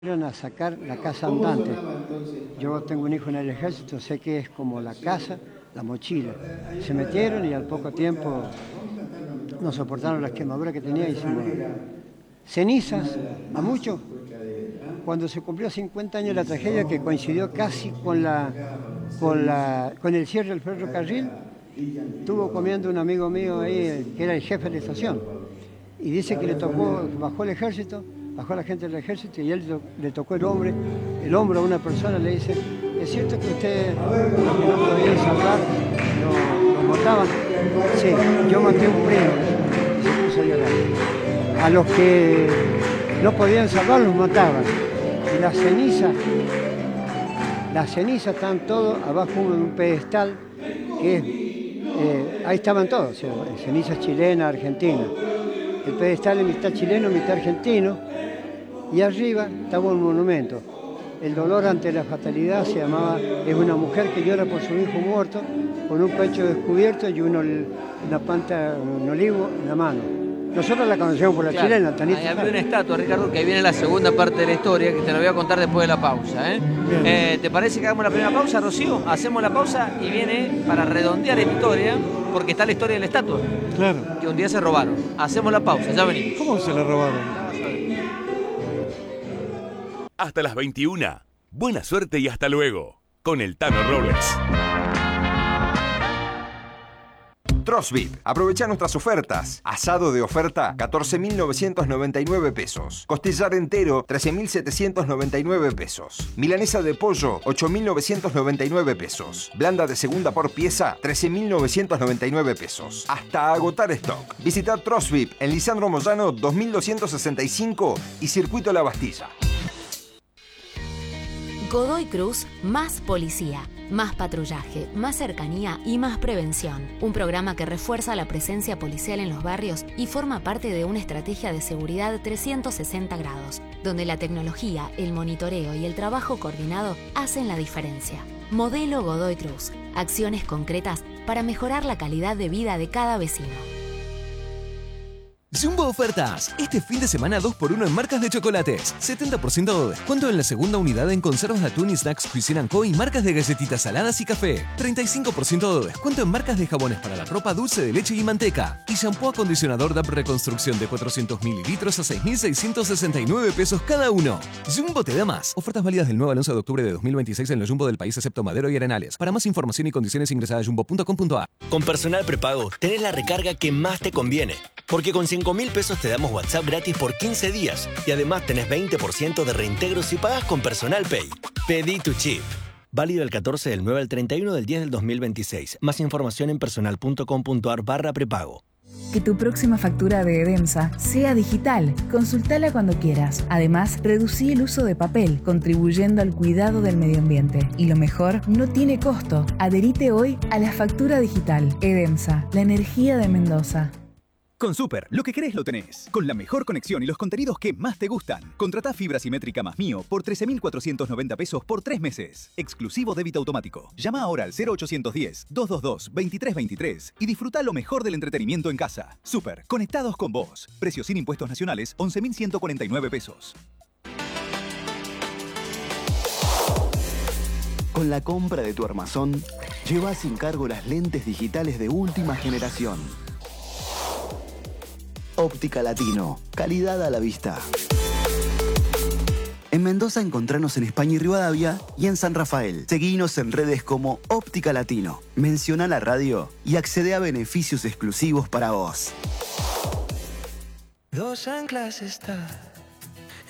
Fueron a sacar la casa andante. Yo tengo un hijo en el ejército, sé que es como la casa, la mochila. Se metieron y al poco tiempo no soportaron las quemaduras que tenía y hicimos cenizas a muchos. Cuando se cumplió 50 años de la tragedia, que coincidió casi con el cierre del ferrocarril, estuvo comiendo un amigo mío ahí, que era el jefe de la estación, y dice que le tocó, bajó el ejército, bajó la gente del ejército y él le tocó el hombro a una persona, le dice, ¿es cierto que ustedes, los que no podían salvar, lo mataban? Sí, yo maté a un primo, se puso a llorar. A los que no podían salvar los mataban. Y las cenizas están todos abajo de un pedestal, que es, ahí estaban todos, o sea, cenizas chilenas, argentinas. El pedestal es mitad chileno, mitad argentino, y arriba estaba un monumento. El dolor ante la fatalidad se llamaba, es una mujer que llora por su hijo muerto, con un pecho descubierto y una planta, un olivo en la mano. Nosotros la conocemos por la chilena, Tanita. Ahí había una estatua, Ricardo, que ahí viene la segunda parte de la historia, que te la voy a contar después de la pausa. ¿Te parece que hagamos la primera pausa, Rocío? Hacemos la pausa y viene para redondear esta historia, porque está la historia de la estatua. Claro. Que un día se robaron. Hacemos la pausa, ya venimos. ¿Cómo se la robaron? Hasta las 21. Buena suerte y hasta luego. Con el Tano Robles. Trosvip. Aprovecha nuestras ofertas. Asado de oferta, 14.999 pesos. Costillar entero, 13.799 pesos. Milanesa de pollo, 8.999 pesos. Blanda de segunda por pieza, 13.999 pesos. Hasta agotar stock. Visita Trosvip en Lisandro Moyano 2265 y Circuito La Bastilla. Godoy Cruz, más policía, más patrullaje, más cercanía y más prevención. Un programa que refuerza la presencia policial en los barrios y forma parte de una estrategia de seguridad 360 grados, donde la tecnología, el monitoreo y el trabajo coordinado hacen la diferencia. Modelo Godoy Cruz. Acciones concretas para mejorar la calidad de vida de cada vecino. Jumbo Ofertas. Este fin de semana 2x1 en marcas de chocolates. 70% de descuento en la segunda unidad en conservas de atún y snacks Cuisine & Co. y marcas de galletitas saladas y café. 35% de descuento en marcas de jabones para la ropa, dulce de leche y manteca. Y shampoo acondicionador DAP Reconstrucción de 400 mililitros a 6.669 pesos cada uno. Jumbo te da más. Ofertas válidas del 9 al 11 de octubre de 2026 en los Jumbo del país excepto Madero y Arenales. Para más información y condiciones ingresa a jumbo.com.ar. Con Personal Prepago tenés la recarga que más te conviene. Porque con 5.000 pesos te damos WhatsApp gratis por 15 días. Y además tenés 20% de reintegro si pagas con Personal Pay. Pedí tu chip. Válido el 14 del 9 al 31 del 10 del 2026. Más información en personal.com.ar/prepago. Que tu próxima factura de Edemsa sea digital. Consultala cuando quieras. Además, reducí el uso de papel, contribuyendo al cuidado del medio ambiente. Y lo mejor, no tiene costo. Adherite hoy a la factura digital. Edemsa, la energía de Mendoza. Con Super, lo que querés lo tenés. Con la mejor conexión y los contenidos que más te gustan. Contratá fibra simétrica más Mío por 13.490 pesos por 3 meses. Exclusivo débito automático. Llama ahora al 0810-222-2323 y disfruta lo mejor del entretenimiento en casa. Super, conectados con vos. Precio sin impuestos nacionales, 11.149 pesos. Con la compra de tu armazón, lleva sin cargo las lentes digitales de última generación. Óptica Latino, calidad a la vista. En Mendoza encontranos en España y Rivadavia y en San Rafael. Seguinos en redes como Óptica Latino. Menciona la radio y accede a beneficios exclusivos para vos. Dos anclas está